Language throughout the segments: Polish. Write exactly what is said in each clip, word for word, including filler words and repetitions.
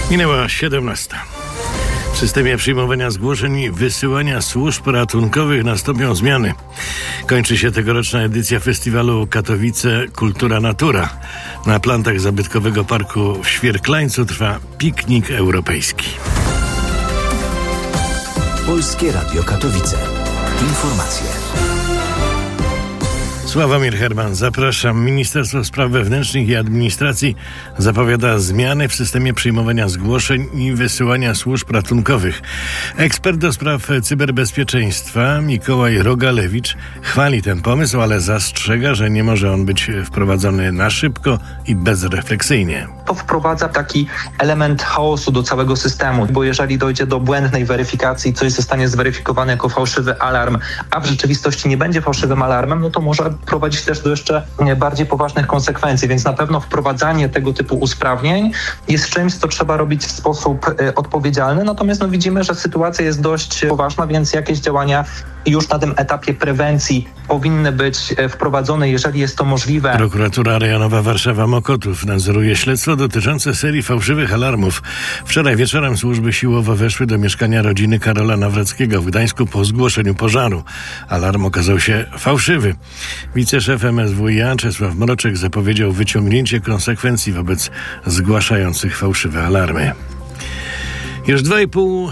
Minęła siedemnasta. W systemie przyjmowania zgłoszeń i wysyłania służb ratunkowych nastąpią zmiany. Kończy się tegoroczna edycja festiwalu Katowice Kultura Natura. Na plantach zabytkowego parku w Świerklańcu trwa piknik europejski. Polskie Radio Katowice. Informacje. Sławomir Herman, zapraszam. Ministerstwo Spraw Wewnętrznych i Administracji zapowiada zmiany w systemie przyjmowania zgłoszeń i wysyłania służb ratunkowych. Ekspert do spraw cyberbezpieczeństwa Mikołaj Rogalewicz chwali ten pomysł, ale zastrzega, że nie może on być wprowadzony na szybko i bezrefleksyjnie. To wprowadza taki element chaosu do całego systemu, bo jeżeli dojdzie do błędnej weryfikacji, coś zostanie zweryfikowane jako fałszywy alarm, a w rzeczywistości nie będzie fałszywym alarmem, no to może prowadzić też do jeszcze bardziej poważnych konsekwencji, więc na pewno wprowadzanie tego typu usprawnień jest czymś, co trzeba robić w sposób y, odpowiedzialny, natomiast no, widzimy, że sytuacja jest dość poważna, więc jakieś działania już na tym etapie prewencji powinny być wprowadzone, jeżeli jest to możliwe. Prokuratura Rejonowa Warszawa-Mokotów nadzoruje śledztwo dotyczące serii fałszywych alarmów. Wczoraj wieczorem służby siłowo weszły do mieszkania rodziny Karola Nawrockiego w Gdańsku po zgłoszeniu pożaru. Alarm okazał się fałszywy. Wiceszef M S W i a Czesław Mroczek zapowiedział wyciągnięcie konsekwencji wobec zgłaszających fałszywe alarmy. Już dwa i pół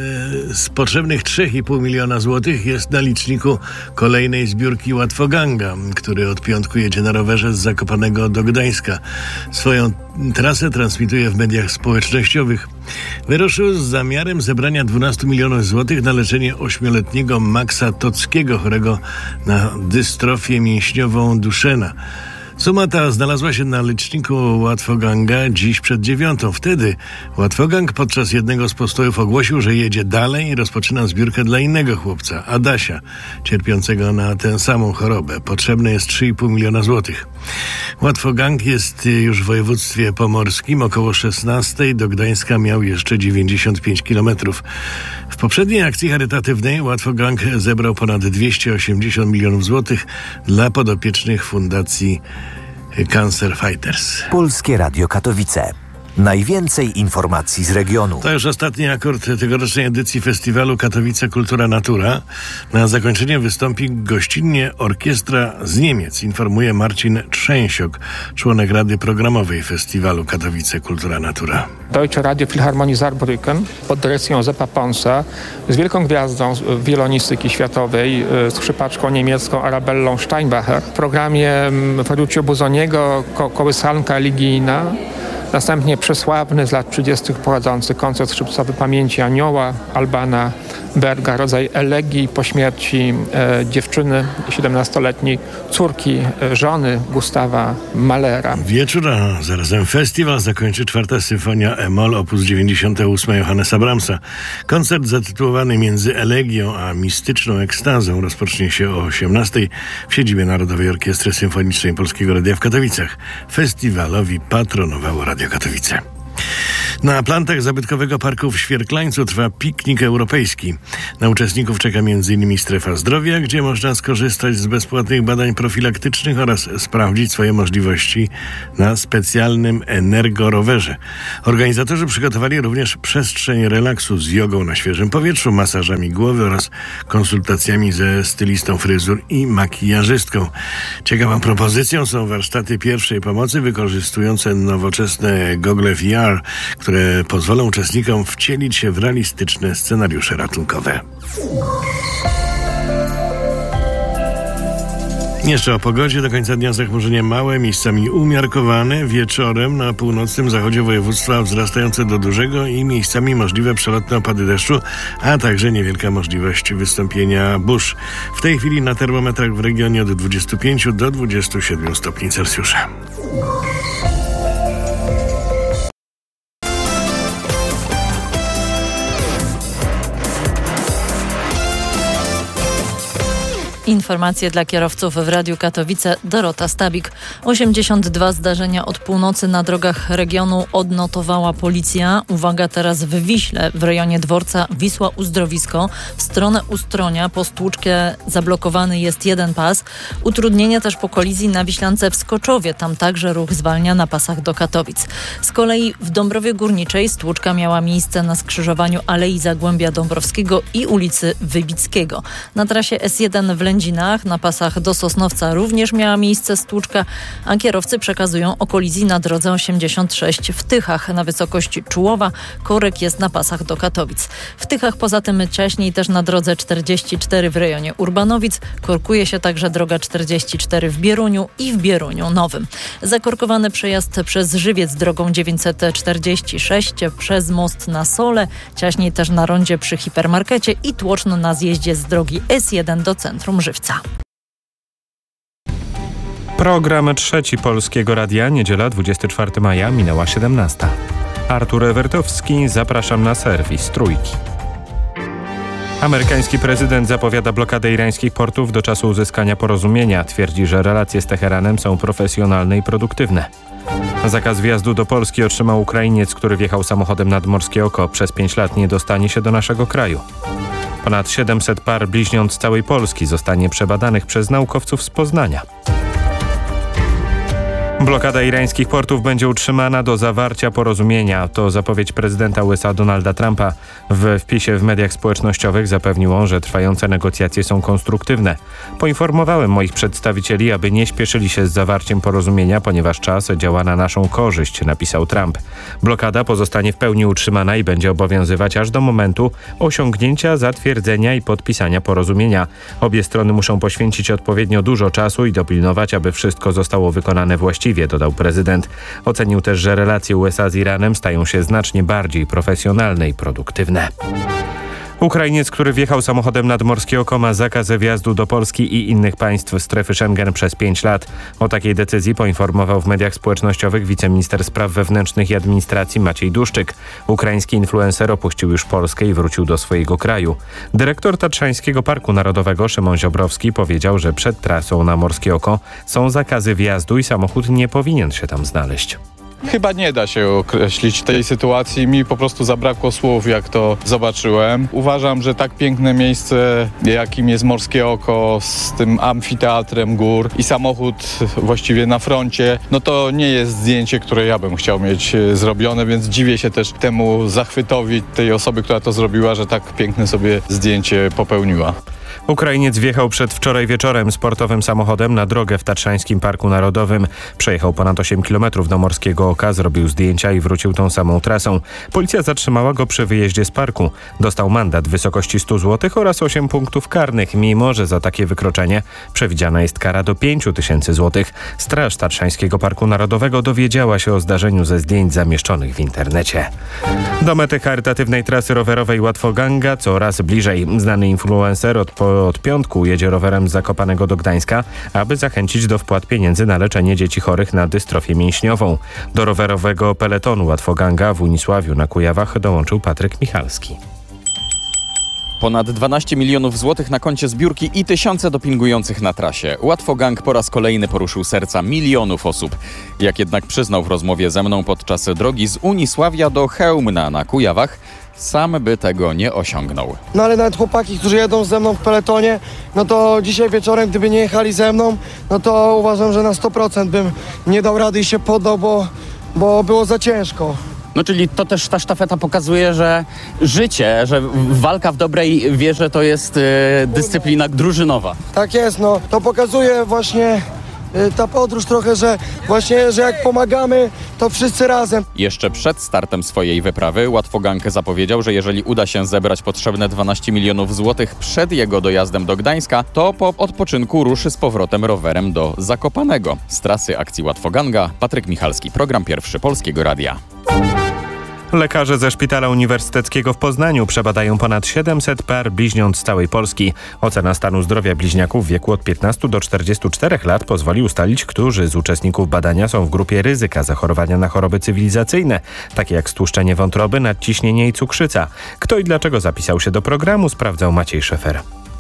z potrzebnych trzy i pół miliona złotych jest na liczniku kolejnej zbiórki Łatwoganga, który od piątku jedzie na rowerze z Zakopanego do Gdańska. Swoją trasę transmituje w mediach społecznościowych. Wyruszył z zamiarem zebrania dwunastu milionów złotych na leczenie ośmioletniego Maxa Tockiego, chorego na dystrofię mięśniową Duchenne. Suma ta znalazła się na liczniku Łatwoganga dziś przed dziewiątą. Wtedy Łatwogang podczas jednego z postojów ogłosił, że jedzie dalej i rozpoczyna zbiórkę dla innego chłopca, Adasia, cierpiącego na tę samą chorobę. Potrzebne jest trzy i pół miliona złotych. Łatwogang jest już w województwie pomorskim. Około szesnastej do Gdańska miał jeszcze dziewięćdziesiąt pięć kilometrów. W poprzedniej akcji charytatywnej Łatwogang zebrał ponad dwieście osiemdziesiąt milionów złotych dla podopiecznych fundacji Cancer Fighters. Polskie Radio Katowice. Najwięcej informacji z regionu. To już ostatni akord tegorocznej edycji festiwalu Katowice Kultura Natura. Na zakończenie wystąpi gościnnie orkiestra z Niemiec, informuje Marcin Trzęsiok, członek Rady Programowej Festiwalu Katowice Kultura Natura. Deutsche Radio Philharmonie Saarbrücken pod dyrekcją Józefa Ponsa z wielką gwiazdą wiolonistyki światowej, skrzypaczką niemiecką Arabellą Steinbacher. W programie Ferruccio Busoniego ko- kołysanka elegijna. Następnie przesławny z lat trzydziestych pochodzący koncert skrzypcowy pamięci Anioła Albana Berga, rodzaj elegii po śmierci e, dziewczyny, siedemnastoletniej córki e, żony Gustawa Mahlera. Wieczór, a zarazem festiwal zakończy czwarta symfonia e-moll op. dziewięćdziesiąt osiem Johannesa Brahmsa. Koncert zatytułowany Między elegią a mistyczną ekstazą rozpocznie się o osiemnastej w siedzibie Narodowej Orkiestry Symfonicznej Polskiego Radia w Katowicach. Festiwalowi patronowało Radio Katowice. Na plantach zabytkowego parku w Świerklańcu trwa piknik europejski. Na uczestników czeka między innymi strefa zdrowia, gdzie można skorzystać z bezpłatnych badań profilaktycznych oraz sprawdzić swoje możliwości na specjalnym energorowerze. Organizatorzy przygotowali również przestrzeń relaksu z jogą na świeżym powietrzu, masażami głowy oraz konsultacjami ze stylistą fryzur i makijażystką. Ciekawą propozycją są warsztaty pierwszej pomocy wykorzystujące nowoczesne gogle V R, które pozwolą uczestnikom wcielić się w realistyczne scenariusze ratunkowe. Jeszcze o pogodzie. Do końca dnia zachmurzenie małe, miejscami umiarkowane. Wieczorem na północnym zachodzie województwa wzrastające do dużego i miejscami możliwe przelotne opady deszczu, a także niewielka możliwość wystąpienia burz. W tej chwili na termometrach w regionie od dwudziestu pięciu do dwudziestu siedmiu stopni Celsjusza. Informacje dla kierowców w Radiu Katowice. Dorota Stabik. osiemdziesiąt dwa zdarzenia od północy na drogach regionu odnotowała policja. Uwaga, teraz w Wiśle, w rejonie dworca Wisła-Uzdrowisko. W stronę Ustronia po stłuczkę zablokowany jest jeden pas. Utrudnienia też po kolizji na Wiślance w Skoczowie. Tam także ruch zwalnia na pasach do Katowic. Z kolei w Dąbrowie Górniczej stłuczka miała miejsce na skrzyżowaniu Alei Zagłębia Dąbrowskiego i ulicy Wybickiego. Na trasie S jeden w Lędzinach na pasach do Sosnowca również miała miejsce stłuczka, a kierowcy przekazują o kolizji na drodze osiemdziesiąt sześć w Tychach na wysokości Czułowa. Korek jest na pasach do Katowic. W Tychach poza tym wcześniej też na drodze czterdzieści cztery w rejonie Urbanowic. Korkuje się także droga czterdzieści cztery w Bieruniu i w Bieruniu Nowym. Zakorkowany przejazd przez Żywiec drogą dziewięćset czterdzieści sześć przez most na Sole, ciaśniej też na rondzie przy hipermarkecie i tłoczno na zjeździe z drogi S jeden do centrum Żywca. Program trzeci Polskiego Radia, niedziela dwudziestego czwartego maja, minęła siedemnasta. Artur Ewertowski, zapraszam na serwis Trójki. Amerykański prezydent zapowiada blokadę irańskich portów do czasu uzyskania porozumienia. Twierdzi, że relacje z Teheranem są profesjonalne i produktywne. Zakaz wjazdu do Polski otrzymał Ukrainiec, który wjechał samochodem nad Morskie Oko. Przez pięć lat nie dostanie się do naszego kraju. Ponad siedemset par bliźniąt z całej Polski zostanie przebadanych przez naukowców z Poznania. Blokada irańskich portów będzie utrzymana do zawarcia porozumienia. To zapowiedź prezydenta U S A Donalda Trumpa. W wpisie w mediach społecznościowych zapewnił on, że trwające negocjacje są konstruktywne. Poinformowałem moich przedstawicieli, aby nie śpieszyli się z zawarciem porozumienia, ponieważ czas działa na naszą korzyść, napisał Trump. Blokada pozostanie w pełni utrzymana i będzie obowiązywać aż do momentu osiągnięcia, zatwierdzenia i podpisania porozumienia. Obie strony muszą poświęcić odpowiednio dużo czasu i dopilnować, aby wszystko zostało wykonane właściwie, dodał prezydent. Ocenił też, że relacje U S A z Iranem stają się znacznie bardziej profesjonalne i produktywne. Ukrainiec, który wjechał samochodem nad Morskie Oko, ma zakaz wjazdu do Polski i innych państw strefy Schengen przez pięć lat. O takiej decyzji poinformował w mediach społecznościowych wiceminister spraw wewnętrznych i administracji Maciej Duszczyk. Ukraiński influencer opuścił już Polskę i wrócił do swojego kraju. Dyrektor Tatrzańskiego Parku Narodowego Szymon Ziobrowski powiedział, że przed trasą na Morskie Oko są zakazy wjazdu i samochód nie powinien się tam znaleźć. Chyba nie da się określić tej sytuacji. Mi po prostu zabrakło słów, jak to zobaczyłem. Uważam, że tak piękne miejsce, jakim jest Morskie Oko, z tym amfiteatrem gór i samochód właściwie na froncie, no to nie jest zdjęcie, które ja bym chciał mieć zrobione, więc dziwię się też temu zachwytowi tej osoby, która to zrobiła, że tak piękne sobie zdjęcie popełniła. Ukrainiec wjechał przedwczoraj wieczorem sportowym samochodem na drogę w Tatrzańskim Parku Narodowym. Przejechał ponad osiem kilometrów do Morskiego Oka, zrobił zdjęcia i wrócił tą samą trasą. Policja zatrzymała go przy wyjeździe z parku. Dostał mandat w wysokości stu złotych oraz osiem punktów karnych, mimo że za takie wykroczenie przewidziana jest kara do pięciu tysięcy złotych. Straż Tatrzańskiego Parku Narodowego dowiedziała się o zdarzeniu ze zdjęć zamieszczonych w internecie. Do mety charytatywnej trasy rowerowej Łatwoganga coraz bliżej. Znany influencer od Od piątku jedzie rowerem z Zakopanego do Gdańska, aby zachęcić do wpłat pieniędzy na leczenie dzieci chorych na dystrofię mięśniową. Do rowerowego peletonu Łatwoganga w Unisławiu na Kujawach dołączył Patryk Michalski. Ponad dwanaście milionów złotych na koncie zbiórki i tysiące dopingujących na trasie. Łatwogang po raz kolejny poruszył serca milionów osób. Jak jednak przyznał w rozmowie ze mną podczas drogi z Unisławia do Chełmna na Kujawach, sam by tego nie osiągnął. No ale nawet chłopaki, którzy jedą ze mną w peletonie, no to dzisiaj wieczorem, gdyby nie jechali ze mną, no to uważam, że na sto procent bym nie dał rady i się poddał, bo, bo było za ciężko. No czyli to też ta sztafeta pokazuje, że życie, że walka w dobrej wierze to jest y, dyscyplina drużynowa. Tak jest, no to pokazuje właśnie y, ta podróż trochę, że właśnie, że jak pomagamy, to wszyscy razem. Jeszcze przed startem swojej wyprawy Łatwogang zapowiedział, że jeżeli uda się zebrać potrzebne dwanaście milionów złotych przed jego dojazdem do Gdańska, to po odpoczynku ruszy z powrotem rowerem do Zakopanego. Z trasy akcji Łatwoganga Patryk Michalski, program pierwszy Polskiego Radia. Lekarze ze Szpitala Uniwersyteckiego w Poznaniu przebadają ponad siedemset par bliźniąt z całej Polski. Ocena stanu zdrowia bliźniaków w wieku od piętnastu do czterdziestu czterech lat pozwoli ustalić, którzy z uczestników badania są w grupie ryzyka zachorowania na choroby cywilizacyjne, takie jak stłuszczenie wątroby, nadciśnienie i cukrzyca. Kto i dlaczego zapisał się do programu, sprawdzał Maciej Szefer.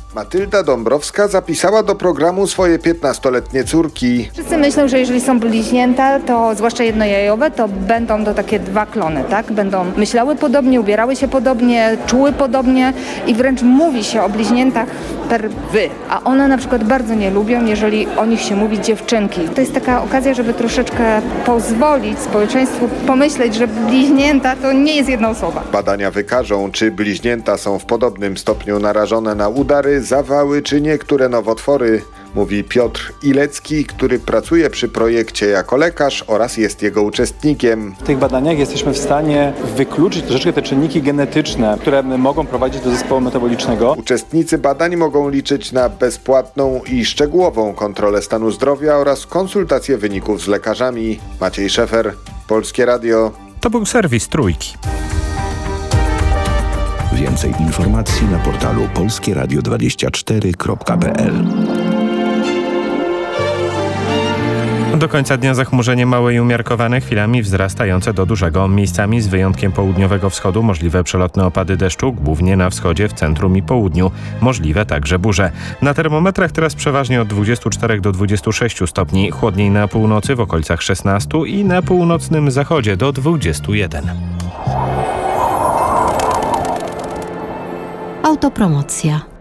Matylda Dąbrowska zapisała do programu swoje piętnastoletnie córki. Wszyscy myślą, że jeżeli są bliźnięta, to zwłaszcza jednojajowe, to będą to takie dwa klony, tak? Będą myślały podobnie, ubierały się podobnie, czuły podobnie i wręcz mówi się o bliźniętach per wy. A one na przykład bardzo nie lubią, jeżeli o nich się mówi dziewczynki. To jest taka okazja, żeby troszeczkę pozwolić społeczeństwu pomyśleć, że bliźnięta to nie jest jedna osoba. Badania wykażą, czy bliźnięta są w podobnym stopniu narażone na udary, zawały czy niektóre nowotwory, mówi Piotr Ilecki, który pracuje przy projekcie jako lekarz oraz jest jego uczestnikiem. W tych badaniach jesteśmy w stanie wykluczyć troszeczkę te czynniki genetyczne, które mogą prowadzić do zespołu metabolicznego. Uczestnicy badań mogą liczyć na bezpłatną i szczegółową kontrolę stanu zdrowia oraz konsultacje wyników z lekarzami. Maciej Szefer, Polskie Radio. To był serwis Trójki. Więcej informacji na portalu polskie radio dwadzieścia cztery kropka p l. Do końca dnia zachmurzenie małe i umiarkowane, chwilami wzrastające do dużego. Miejscami z wyjątkiem południowego wschodu możliwe przelotne opady deszczu, głównie na wschodzie, w centrum i południu. Możliwe także burze. Na termometrach teraz przeważnie od dwudziestu czterech do dwudziestu sześciu stopni. Chłodniej na północy w okolicach szesnastu i na północnym zachodzie do dwudziestu jeden. Autopromocja.